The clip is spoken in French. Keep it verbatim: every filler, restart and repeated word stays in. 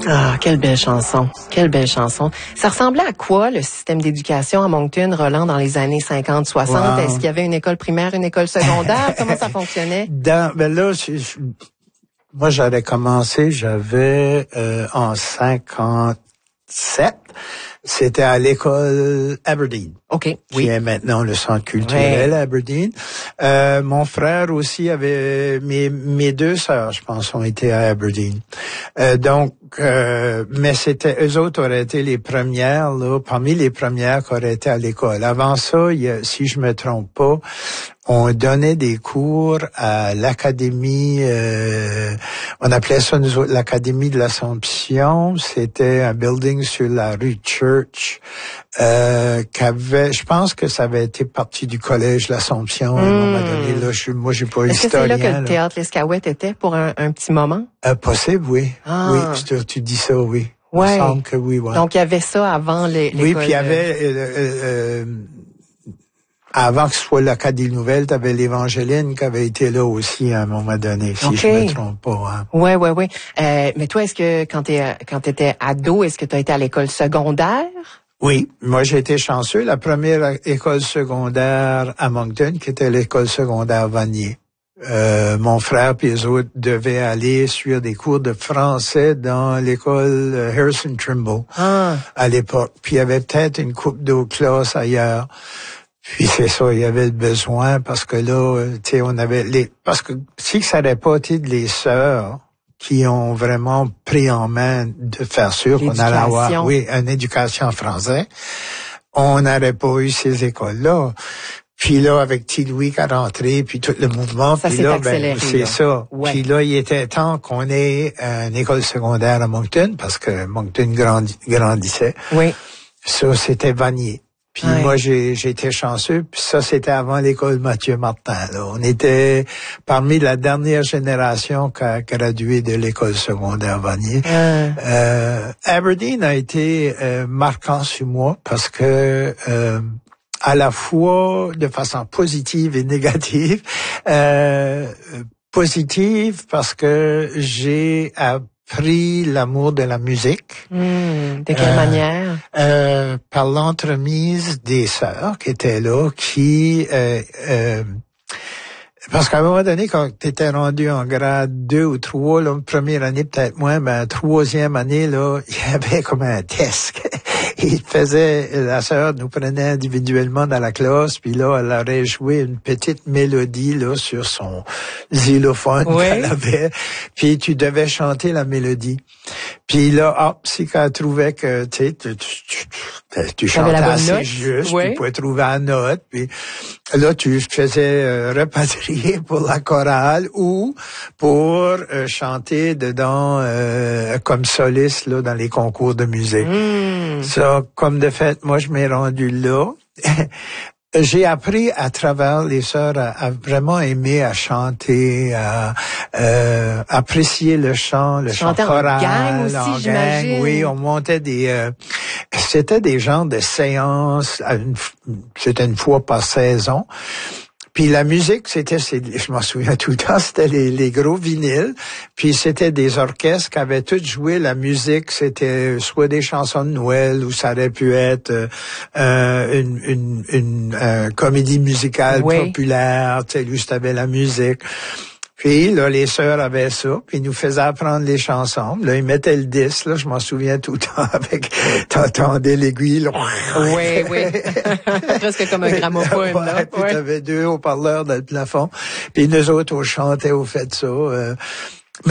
Ah, quelle belle chanson. Quelle belle chanson. Ça ressemblait à quoi, le système d'éducation à Moncton, Roland, dans les années cinquante soixante? Wow. Est-ce qu'il y avait une école primaire, une école secondaire? Comment ça fonctionnait? Dans, ben là, je, je, moi, j'avais commencé, j'avais euh, en cinquante-sept, c'était à l'école Aberdeen. OK, qui oui. est maintenant le centre culturel ouais. Aberdeen. Euh, mon frère aussi avait, mes, mes deux sœurs, je pense, ont été à Aberdeen. Euh, donc, euh, mais c'était, eux autres auraient été les premières, là, parmi les premières qui auraient été à l'école. Avant ça, il y a, si je me trompe pas, on donnait des cours à l'académie, euh, on appelait ça nous autres, l'académie de l'Assomption. C'était un building sur la rue Church, euh, qu'avait, je pense que ça avait été partie du collège l'Assomption à un mmh. moment donné. Là, je, moi, j'ai pas eu Est-ce historien. Est-ce que c'est là que là. le théâtre L'Escaouette était pour un, un petit moment? Euh, possible, oui. Ah. Oui, tu, tu dis ça, oui. Ouais. Il me semble que oui, ouais. Donc, il y avait ça avant les, l'école. Oui, puis il y avait, euh, euh, euh, avant que ce soit l'Acadie Nouvelle, tu avais l'Évangéline qui avait été là aussi à un moment donné, si okay. je me trompe pas. Hein. Ouais, ouais, ouais. Euh, mais toi, est-ce que quand tu quand t'étais ado, est-ce que tu as été à l'école secondaire? Oui, moi j'ai été chanceux. La première école secondaire à Moncton, qui était l'école secondaire Vanier. Euh, mon frère et les autres devaient aller suivre des cours de français dans l'école Harrison Trimble ah. à l'époque. Puis il y avait peut-être une couple d'autres classes ailleurs. Puis c'est ça, il y avait le besoin parce que là, tu sais, on avait les, parce que si ça n'aurait pas été les sœurs qui ont vraiment pris en main de faire sûr qu'on allait avoir, oui, une éducation en français, on n'aurait pas eu ces écoles-là. Puis là, avec T. Louis qui a rentré, puis tout le mouvement, ça puis s'est là, accéléré, ben, c'est là. ça. Ouais. Puis là, il était temps qu'on ait une école secondaire à Moncton, parce que Moncton grandi, grandissait. Oui. Ça, c'était Vanier. Puis ouais. moi, j'ai, j'ai été chanceux. Puis ça, c'était avant l'école Mathieu Martin. Là. On était parmi la dernière génération qui a gradué de l'école secondaire Vanier. Ouais. Euh, Aberdeen a été euh, marquant sur moi parce que euh, à la fois de façon positive et négative. Euh, positive parce que j'ai appris l'amour de la musique. Mmh, de quelle euh, manière? Euh, par l'entremise des sœurs qui étaient là, qui... Euh, euh, parce qu'à un moment donné, quand tu étais rendu en grade deux ou trois, là, première année peut-être moins, mais troisième année, là, il y avait comme un test. Il faisait, la sœur nous prenait individuellement dans la classe, puis là, elle aurait joué une petite mélodie, là, sur son xylophone oui. qu'elle avait, puis tu devais chanter la mélodie. Puis là, hop, si qu'elle trouvait que, tu sais, tu, tu, tu, tu chantais assez note. juste, oui. tu pouvais trouver la note, puis là, tu faisais euh, repatrier pour la chorale ou pour euh, chanter dedans euh, comme soliste, là, dans les concours de musique. Mmh. Ça, comme de fait, moi, je m'ai rendu là. J'ai appris à travers les sœurs à, à vraiment aimer à chanter, à euh, apprécier le chant, le Chanter chant choral, en gang aussi, en j'imagine. gang. Oui, on montait des, euh, c'était des genres de séances. Une, c'était une fois par saison. Puis la musique, c'était, je m'en souviens tout le temps, c'était les, les gros vinyles. Puis c'était des orchestres qui avaient tous joué la musique. C'était soit des chansons de Noël ou ça aurait pu être euh, une, une, une euh, comédie musicale oui. populaire. Tu sais, lui, c'était la musique. Puis là, les sœurs avaient ça, puis ils nous faisaient apprendre les chansons. Là, ils mettaient le disque, là, je m'en souviens tout le temps, avec, t'entendais l'aiguille, là. Oui, oui. Presque comme un gramophone, ouais, là. Puis ouais. t'avais deux haut-parleurs dans le plafond. Puis nous autres, on chantait au fait de ça. Euh,